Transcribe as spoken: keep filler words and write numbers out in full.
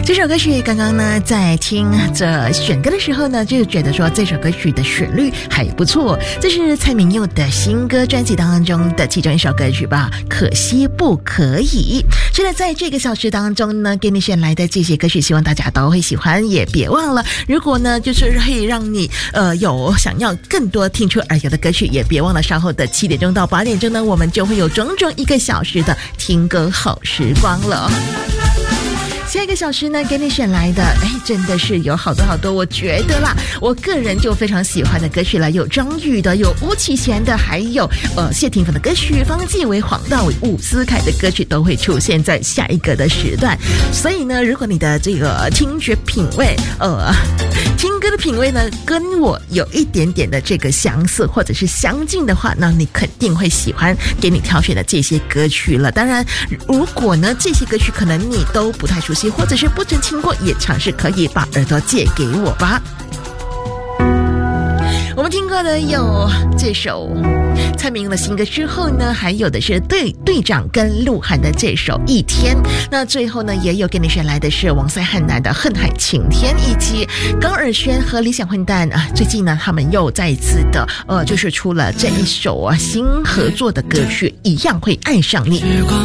这首歌曲刚刚呢在听着选歌的时候呢，就觉得说这首歌曲的旋律还不错，这是蔡明佑的新歌专辑当中的其中一首歌曲吧，可惜不可以。是的，在这个小时当中呢，给你选来的这些歌曲希望大家都会喜欢，也别忘了如果呢就是可以让你呃有想要更多听出耳油的歌曲，也别忘了稍后的七点钟到八点钟呢，我们就会有整整一个小时的听歌好时光了。下一个小时呢，给你选来的，哎，真的是有好多好多，我觉得啦，我个人就非常喜欢的歌曲了，有张宇的，有巫启贤的，还有呃谢霆锋的歌曲，方季韦、黄大炜、伍思凯的歌曲都会出现在下一个的时段。所以呢，如果你的这个听觉品味，呃，听歌的品味呢，跟我有一点点的这个相似或者是相近的话，那你肯定会喜欢给你挑选的这些歌曲了。当然，如果呢这些歌曲可能你都不太熟悉，或者是不曾听过，也尝试可以把耳朵借给我吧。我们听过的有这首蔡明的新歌之后呢，还有的是队队长跟鹿晗的这首一天，那最后呢也有给你选来的是王塞汉南的恨海晴天，以及高尔宣和理想混蛋啊，最近呢他们又再一次的呃就是出了这一首啊新合作的歌曲，一样会爱上你。